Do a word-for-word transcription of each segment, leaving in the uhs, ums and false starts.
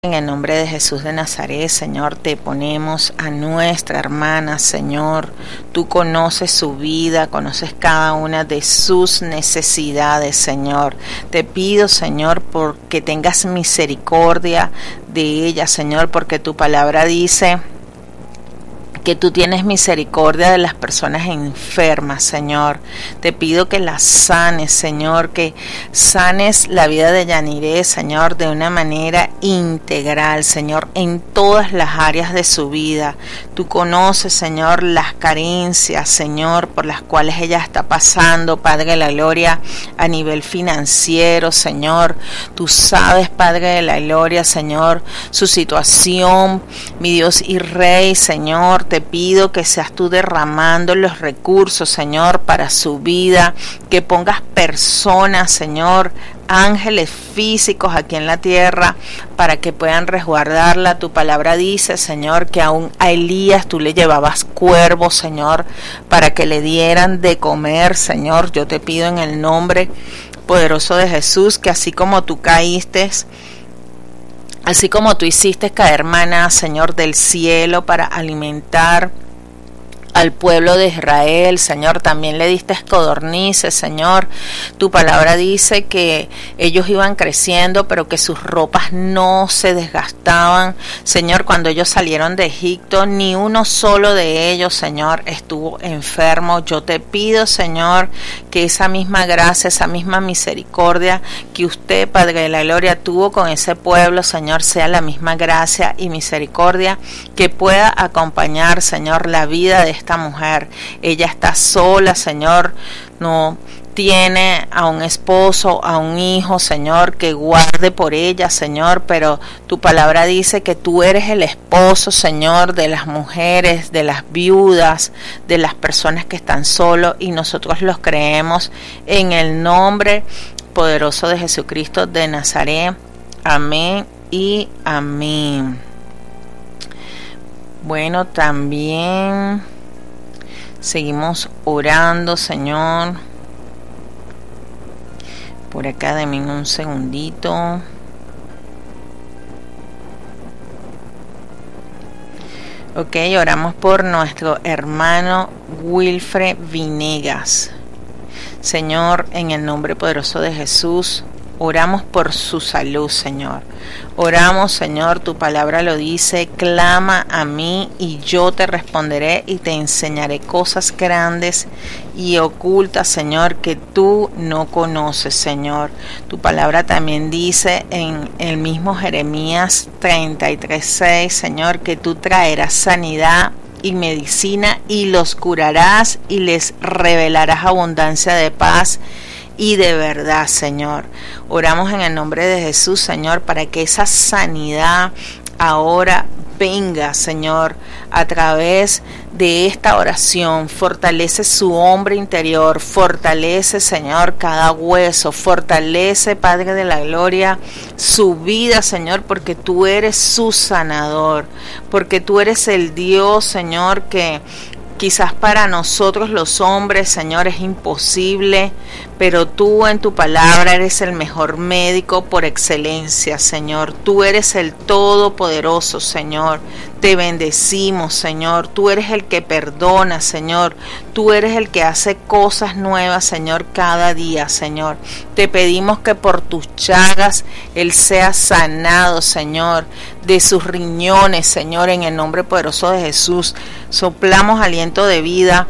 En el nombre de Jesús de Nazaret, Señor, te ponemos a nuestra hermana, Señor. Tú conoces su vida, conoces cada una de sus necesidades, Señor. Te pido, Señor, porque tengas misericordia de ella, Señor, porque tu palabra dice que tú tienes misericordia de las personas enfermas, Señor. Te pido que las sanes, Señor, que sanes la vida de Yaniré, Señor, de una manera integral, Señor, en todas las áreas de su vida. Tú conoces, Señor, las carencias, Señor, por las cuales ella está pasando, Padre de la Gloria, a nivel financiero, Señor. Tú sabes, Padre de la Gloria, Señor, su situación, mi Dios y Rey, Señor. Te pido que seas tú derramando los recursos, Señor, para su vida, que pongas personas, Señor, ángeles físicos aquí en la tierra para que puedan resguardarla. Tu palabra dice, Señor, que aún a Elías tú le llevabas cuervos, Señor, para que le dieran de comer, Señor. Yo te pido en el nombre poderoso de Jesús que así como tú caíste, así como tú hiciste caer maná, Señor, del cielo para alimentar al pueblo de Israel, Señor, también le diste codornices, Señor. Tu palabra dice que ellos iban creciendo, pero que sus ropas no se desgastaban. Señor, cuando ellos salieron de Egipto, ni uno solo de ellos, Señor, estuvo enfermo. Yo te pido, Señor, que esa misma gracia, esa misma misericordia que usted, Padre de la Gloria, tuvo con ese pueblo, Señor, sea la misma gracia y misericordia que pueda acompañar, Señor, la vida de esta mujer. Ella está sola, Señor, no tiene a un esposo, a un hijo, Señor, que guarde por ella, Señor, pero tu palabra dice que tú eres el esposo, Señor, de las mujeres, de las viudas, de las personas que están solos, y nosotros los creemos en el nombre poderoso de Jesucristo de Nazaret. Amén y amén. Bueno, también seguimos orando, Señor. Por acá, denme un segundito. Ok, oramos por nuestro hermano Wilfred Vinegas. Señor, en el nombre poderoso de Jesús, oramos por su salud, Señor. Oramos, Señor, tu palabra lo dice, clama a mí y yo te responderé y te enseñaré cosas grandes y ocultas, Señor, que tú no conoces, Señor. Tu palabra también dice en el mismo Jeremías treinta y tres seis, Señor, que tú traerás sanidad y medicina y los curarás y les revelarás abundancia de paz y de verdad, Señor. Oramos en el nombre de Jesús, Señor, para que esa sanidad ahora venga, Señor, a través de esta oración. Fortalece su hombre interior, fortalece, Señor, cada hueso, fortalece, Padre de la Gloria, su vida, Señor, porque tú eres su sanador, porque tú eres el Dios, Señor, que quizás para nosotros los hombres, Señor, es imposible, pero tú en tu palabra eres el mejor médico por excelencia, Señor. Tú eres el Todopoderoso, Señor. Te bendecimos, Señor. Tú eres el que perdona, Señor. Tú eres el que hace cosas nuevas, Señor, cada día, Señor. Te pedimos que por tus llagas Él sea sanado, Señor, de sus riñones, Señor, en el nombre poderoso de Jesús. Soplamos aliento de vida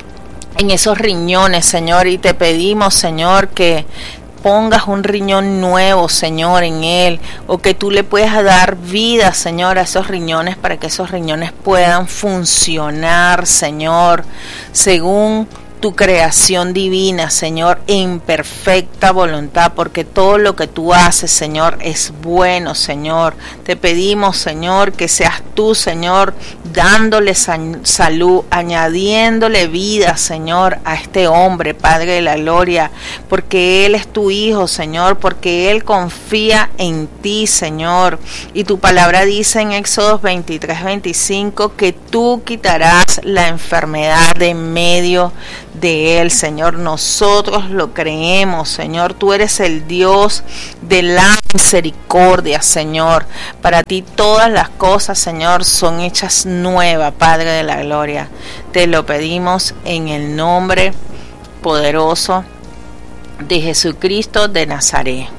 en esos riñones, Señor, y te pedimos, Señor, que pongas un riñón nuevo, Señor, en él, o que tú le puedas dar vida, Señor, a esos riñones para que esos riñones puedan funcionar, Señor, según tu creación divina, Señor, en perfecta voluntad, porque todo lo que tú haces, Señor, es bueno, Señor. Te pedimos, Señor, que seas tú, Señor, dándole salud, añadiéndole vida, Señor, a este hombre, Padre de la Gloria, porque Él es tu Hijo, Señor, porque Él confía en ti, Señor. Y tu palabra dice en Éxodo veintitrés veinticinco que tú quitarás la enfermedad de en medio de Él, Señor. Nosotros lo creemos, Señor. Tú eres el Dios de la misericordia, Señor. Para ti todas las cosas, Señor, son hechas nuevas, Padre de la gloria. Te lo pedimos en el nombre poderoso de Jesucristo de Nazaret.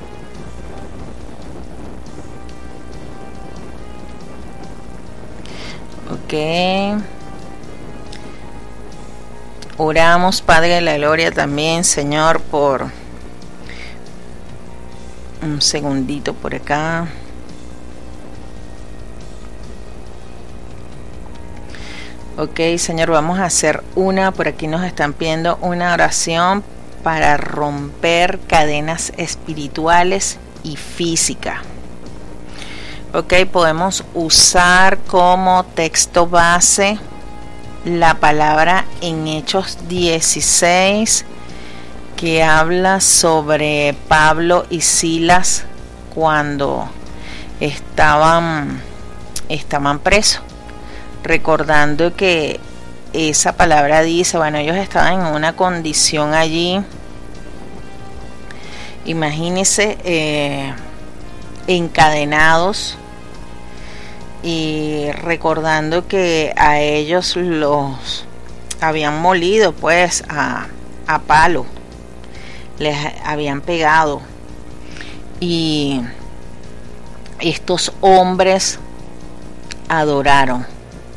Ok. Oramos, Padre de la gloria, también, Señor, por un segundito por acá. Ok, Señor, vamos a hacer una, por aquí nos están pidiendo una oración para romper cadenas espirituales y físicas. Ok, podemos usar como texto base la palabra en Hechos dieciséis, que habla sobre Pablo y Silas cuando estaban, estaban presos. Recordando que esa palabra dice, bueno, ellos estaban en una condición allí, imagínense, eh, encadenados, y recordando que a ellos los habían molido pues a, a palo, les habían pegado, y estos hombres adoraron.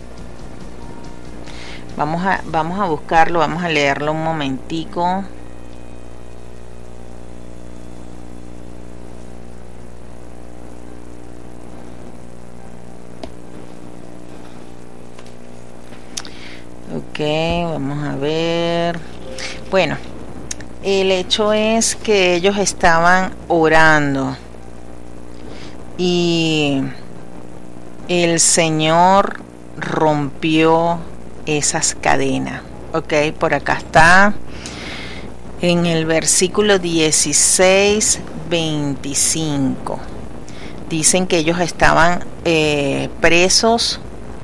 Vamos a, vamos a buscarlo, vamos a leerlo un momentico. Ok, vamos a ver. Bueno, el hecho es que ellos estaban orando y el Señor rompió esas cadenas. Ok, por acá está en el versículo dieciséis, veinticinco. Dicen que ellos estaban eh, presos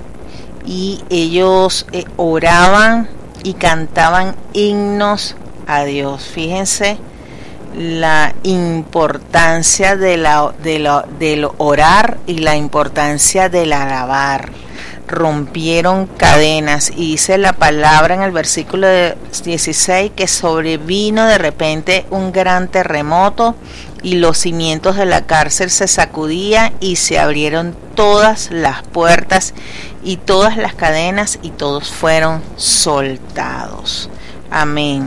y ellos eh, oraban y cantaban himnos a Dios. Fíjense la importancia de la, de la, del orar y la importancia del alabar. Rompieron cadenas, y dice la palabra en el versículo dieciséis que sobrevino de repente un gran terremoto y los cimientos de la cárcel se sacudían y se abrieron todas las puertas y todas las cadenas y todos fueron soltados. Amén.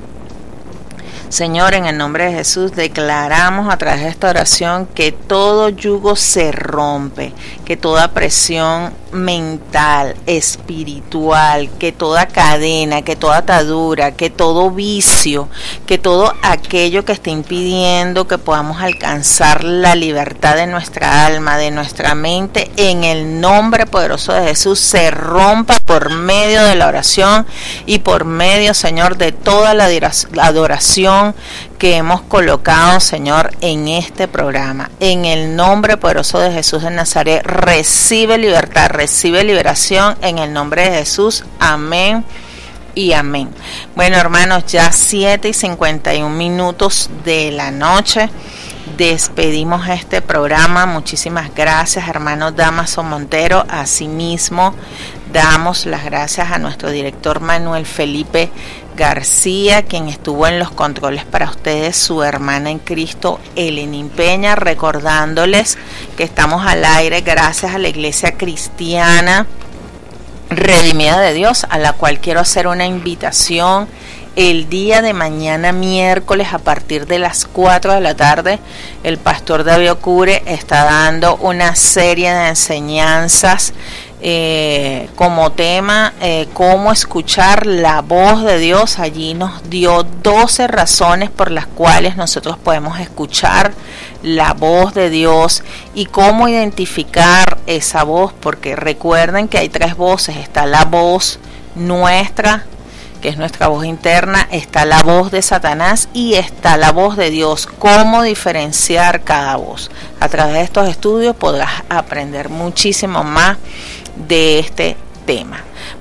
Señor, en el nombre de Jesús declaramos a través de esta oración que todo yugo se rompe, que toda presión mental, espiritual, que toda cadena, que toda atadura, que todo vicio, que todo aquello que esté impidiendo que podamos alcanzar la libertad de nuestra alma, de nuestra mente, en el nombre poderoso de Jesús se rompa por medio de la oración y por medio, Señor, de toda la adoración que hemos colocado, Señor, en este programa. En el nombre poderoso de Jesús de Nazaret, recibe libertad, recibe liberación en el nombre de Jesús. Amén y amén. Bueno, hermanos, ya siete y cincuenta y un minutos de la noche. Despedimos este programa. Muchísimas gracias, hermano Damaso Montero. Asimismo, damos las gracias a nuestro director Manuel Felipe García, quien estuvo en los controles para ustedes, su hermana en Cristo, Eleni Peña, recordándoles que estamos al aire gracias a la Iglesia Cristiana Redimida de Dios, a la cual quiero hacer una invitación. El día de mañana, miércoles, a partir de las cuatro de la tarde, el pastor David Ocure está dando una serie de enseñanzas eh, como tema eh, cómo escuchar la voz de Dios. Allí nos dio doce razones por las cuales nosotros podemos escuchar la voz de Dios y cómo identificar esa voz, porque recuerden que hay tres voces. Está la voz nuestra, que es nuestra voz interna, está la voz de Satanás y está la voz de Dios. ¿Cómo diferenciar cada voz? A través de estos estudios podrás aprender muchísimo más de este tema.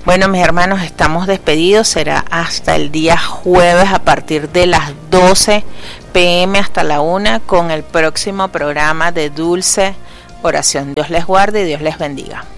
Bueno, mis hermanos, estamos despedidos. Será hasta el día jueves a partir de las doce pe eme hasta la una con el próximo programa de Dulce Oración. Dios les guarde y Dios les bendiga.